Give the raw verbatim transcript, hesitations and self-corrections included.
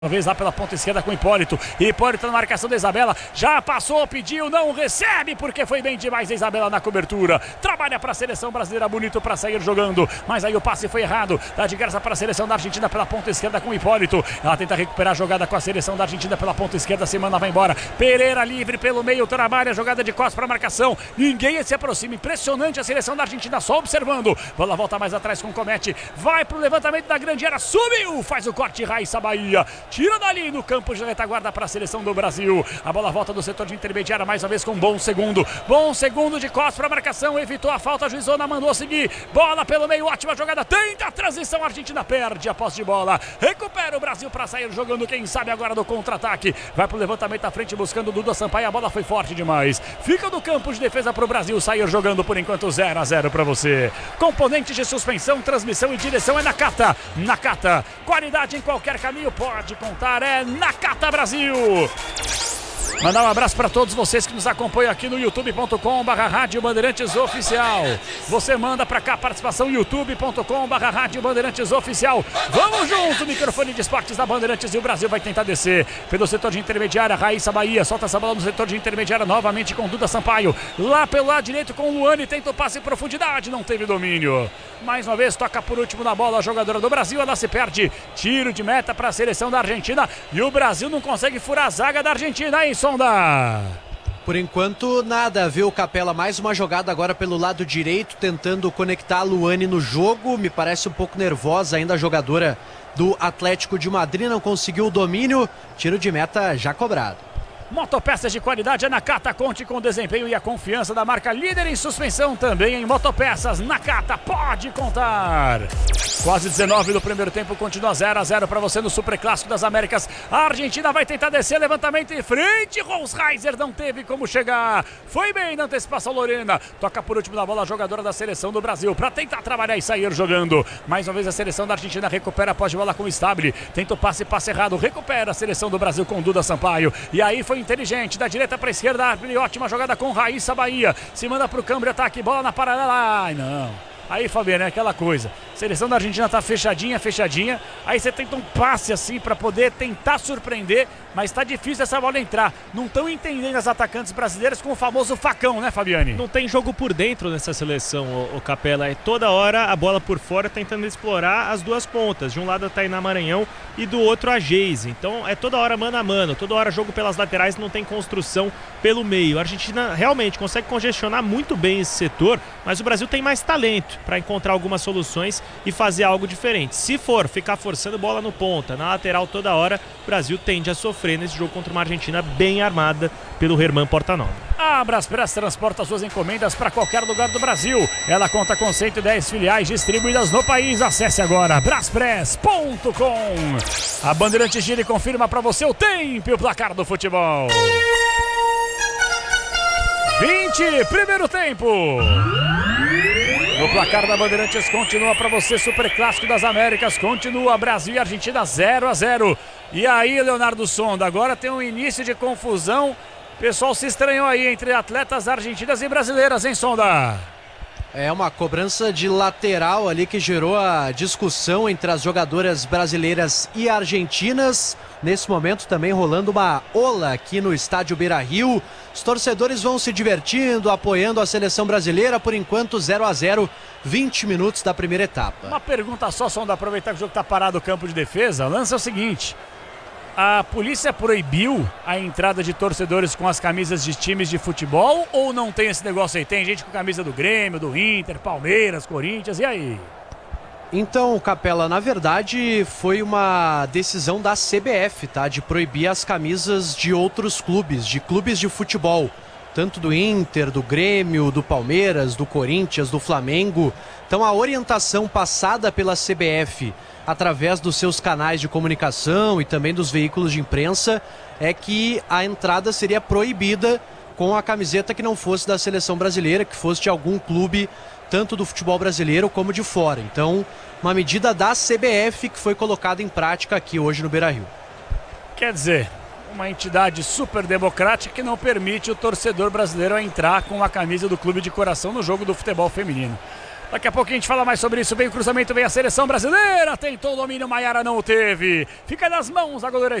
Uma vez lá pela ponta esquerda com o Hipólito. Hipólito na marcação da Isabela. Já passou, pediu, não recebe, porque foi bem demais a Isabela na cobertura. Trabalha para a seleção brasileira, bonito para sair jogando. Mas aí o passe foi errado. Dá de graça para a seleção da Argentina pela ponta esquerda com o Hipólito. Ela tenta recuperar a jogada com a seleção da Argentina pela ponta esquerda. Semana vai embora. Pereira livre pelo meio. Trabalha a jogada de costas para a marcação. Ninguém se aproxima. Impressionante a seleção da Argentina só observando. Bola volta mais atrás com o Comete. Vai para o levantamento da grande área. Subiu. Faz o corte. Raíssa Bahia. Tira dali no campo de retaguarda para a seleção do Brasil. A bola volta do setor de intermediária mais uma vez com um bom segundo. Bom segundo de costas para a marcação. Evitou a falta. A juizona mandou seguir. Bola pelo meio. Ótima jogada. Tenta a transição. A Argentina perde a posse de bola. Recupera o Brasil para sair jogando. Quem sabe agora do contra-ataque. Vai para o levantamento à frente buscando o Duda Sampaio. A bola foi forte demais. Fica no campo de defesa para o Brasil sair jogando por enquanto zero a zero para você. Componentes de suspensão, transmissão e direção é Nakata. Nakata. Qualidade em qualquer caminho pode contar. É Nakata Brasil. Mandar um abraço para todos vocês que nos acompanham aqui no youtube ponto com barra Rádio Bandeirantes Oficial. Você manda para cá a participação youtube ponto com barra Rádio Bandeirantes Oficial. Vamos junto, microfone de esportes da Bandeirantes e o Brasil vai tentar descer pelo setor de intermediária. Raíssa Bahia solta essa bola no setor de intermediária novamente com Duda Sampaio. Lá pelo lado direito com o Luane, tenta o passe em profundidade, não teve domínio. Mais uma vez toca por último na bola a jogadora do Brasil, ela se perde. Tiro de meta para a seleção da Argentina e o Brasil não consegue furar a zaga da Argentina, hein, Sonda? Por enquanto nada, viu, Capela? Mais uma jogada agora pelo lado direito, tentando conectar a Luane no jogo. Me parece um pouco nervosa ainda a jogadora do Atlético de Madrid, não conseguiu o domínio. Tiro de meta já cobrado. Motopeças de qualidade, a Nakata conte com o desempenho e a confiança da marca líder em suspensão também em motopeças. Nakata pode contar. Quase dezenove do primeiro tempo, continua zero a zero para você no Superclássico das Américas. A Argentina vai tentar descer, levantamento em frente. Rolls-Reiser não teve como chegar. Foi bem na antecipação Lorena. Toca por último na bola a jogadora da seleção do Brasil para tentar trabalhar e sair jogando. Mais uma vez a seleção da Argentina recupera após de bola com o Stabile. Tenta o passe, passe errado. Recupera a seleção do Brasil com Duda Sampaio. E aí foi inteligente, da direita para a esquerda, ótima jogada com Raíssa Bahia, se manda para o câmbio, ataque, bola na paralela, ai não, aí Fabiano, é aquela coisa, seleção da Argentina tá fechadinha, fechadinha, aí você tenta um passe assim para poder tentar surpreender, mas tá difícil essa bola entrar, não estão entendendo as atacantes brasileiras com o famoso facão, né, Fabiane? Não tem jogo por dentro nessa seleção, o, o Capela, é toda hora a bola por fora tentando explorar as duas pontas, de um lado a Tainá Maranhão e do outro a Geise, então é toda hora mano a mano, toda hora jogo pelas laterais, não tem construção pelo meio. A Argentina realmente consegue congestionar muito bem esse setor, mas o Brasil tem mais talento para encontrar algumas soluções e fazer algo diferente. Se for ficar forçando bola no ponta, na lateral toda hora, o Brasil tende a sofrer nesse jogo contra uma Argentina bem armada pelo Herman Portanova. A Braspress transporta suas encomendas para qualquer lugar do Brasil. Ela conta com cento e dez filiais distribuídas no país. Acesse agora braspress ponto com. A Bandeirantes gira e confirma para você o tempo e o placar do futebol. vinte, primeiro tempo. No placar da Bandeirantes continua para você Superclássico das Américas, continua Brasil e Argentina zero a zero. E aí, Leonardo Sonda, agora tem um início de confusão. O pessoal se estranhou aí entre atletas argentinas e brasileiras, hein, Sonda? É uma cobrança de lateral ali que gerou a discussão entre as jogadoras brasileiras e argentinas. Nesse momento também rolando uma ola aqui no estádio Beira-Rio. Os torcedores vão se divertindo, apoiando a seleção brasileira. Por enquanto zero a zero, vinte minutos da primeira etapa. Uma pergunta só, Sonda, aproveitar que o jogo está parado no campo de defesa. Lança é o seguinte: a polícia proibiu a entrada de torcedores com as camisas de times de futebol ou não tem esse negócio aí? Tem gente com camisa do Grêmio, do Inter, Palmeiras, Corinthians, e aí? Então, Capela, na verdade foi uma decisão da C B F, tá? De proibir as camisas de outros clubes, de clubes de futebol. Tanto do Inter, do Grêmio, do Palmeiras, do Corinthians, do Flamengo. Então a orientação passada pela C B F através dos seus canais de comunicação e também dos veículos de imprensa é que a entrada seria proibida com a camiseta que não fosse da seleção brasileira, que fosse de algum clube, tanto do futebol brasileiro como de fora. Então, uma medida da C B F que foi colocada em prática aqui hoje no Beira-Rio. Quer dizer, uma entidade super democrática que não permite o torcedor brasileiro entrar com a camisa do clube de coração no jogo do futebol feminino. Daqui a pouquinho a gente fala mais sobre isso. Vem o cruzamento, vem a seleção brasileira. Tentou o domínio, Maiara não o teve. Fica nas mãos a goleira